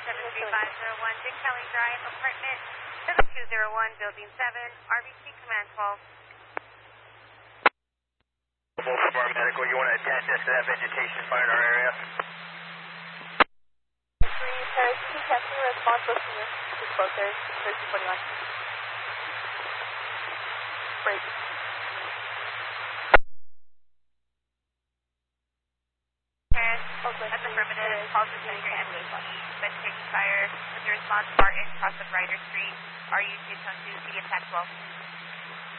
73501, Dick Kelly Drive, apartment 7201, building 7, RBC command 12. Bar Medical, you want to attach us to that vegetation fire in our area? Parachute testing response listening to closer, 1341. Break. That's affirmative. Call to center MDT, vegetation fire. With the response, Barton, cross of Ryder Street, RU 612, CD attack 12.